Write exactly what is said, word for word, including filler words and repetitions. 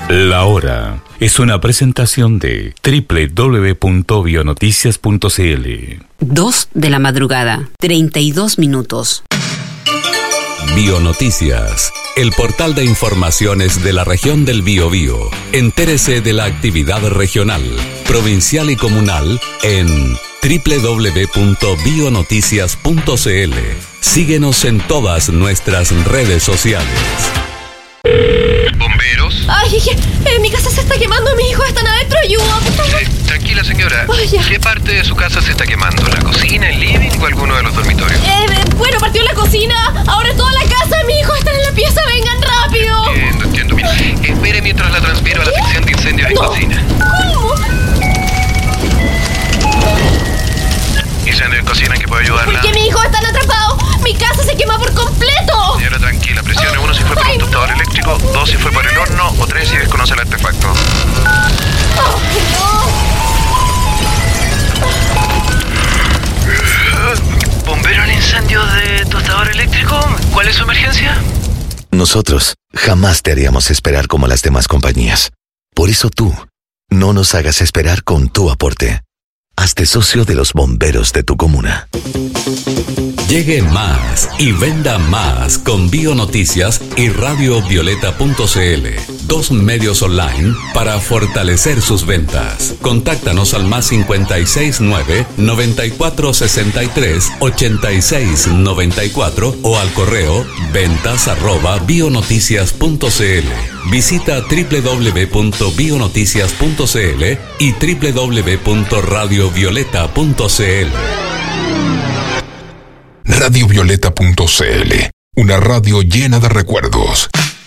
La Hora es una presentación de doble u doble u doble u punto bionoticias punto c l. Dos de la madrugada, treinta y dos minutos. Bionoticias, el portal de informaciones de la región del Biobío. Entérese de la actividad regional, provincial y comunal en doble u doble u doble u punto bionoticias punto c l. Síguenos en todas nuestras redes sociales. ¿Bomberos? Ay, eh, mi casa se está quemando, mis hijos están adentro, ayuda, por favor. Eh, tranquila, señora. Vaya. ¿Qué parte de su casa se está quemando? ¿La cocina, el living o alguno de los dormitorios? Eh, eh, bueno, partió la cocina, ahora toda la casa, mis hijos están en la pieza, vengan rápido. Entiendo, entiendo. Mire, espere mientras la transfiero a la sección de incendios no. en cocina. ¿Cómo? Incendio en cocina, ¿en qué puedo ayudarla? ¿Por qué mis hijos están atrapados? Mi casa se quema por completo. Señora, tranquila. Presione uno si fue por Ay, un tostador no. eléctrico, dos si fue por el horno o tres si desconoce el artefacto. Ay, no. ¿Bombero en incendio de tostador eléctrico? ¿Cuál es su emergencia? Nosotros jamás te haríamos esperar como las demás compañías. Por eso tú, no nos hagas esperar con tu aporte. Hazte socio de los bomberos de tu comuna. Llegue más y venda más con Bionoticias y Radio Violeta punto c l, dos medios online para fortalecer sus ventas. Contáctanos al más cincuenta y seis nueve, noventa y cuatro sesenta y tres, ochenta y seis noventa y cuatro o al correo ventas arroba bionoticias punto c l. Visita doble u doble u doble u punto bionoticias punto c l y doble u doble u doble u punto radio violeta punto c l. Radio Violeta punto c l, una radio llena de recuerdos.